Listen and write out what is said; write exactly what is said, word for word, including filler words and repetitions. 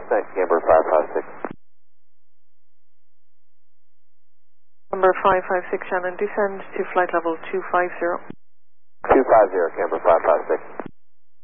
descent, camber five five six. Number five five six, Shannon, descend to flight level two five zero. two five zero, camber five five six.